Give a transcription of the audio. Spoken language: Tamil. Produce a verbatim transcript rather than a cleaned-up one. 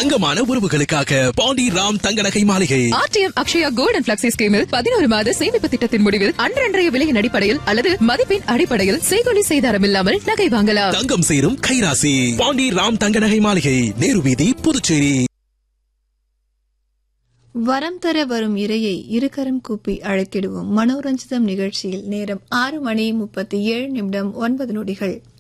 தங்கமான உறவுகளுக்காக பாண்டி ராம் தங்க நகை மாளிகை. RTM Akshaya gold and flexi ஸ்கீமில் பதினோரு மாத சேமிப்பு திட்டத்தின் முடிவில் அன்றன்றைய விலையின் அடிப்படையில் அல்லது மதிப்பின் அடிப்படையில் செய்கொலி செய்தாரம் இல்லாமல் நகை வாங்கலாம். தங்கம் சேரும் கைராசி. பாண்டி ராம் தங்க நகை மாளிகை, நேரு வீதி, புதுச்சேரி. வரம் தர வரும் இறையை இருகரம் கூப்பி அழைத்திடுவோம். மனோரஞ்சிதம் நிகழ்ச்சியில் நேரம் ஆறு மணி முப்பத்தி ஏழு நிமிடம் ஒன்பது நொடிகள்.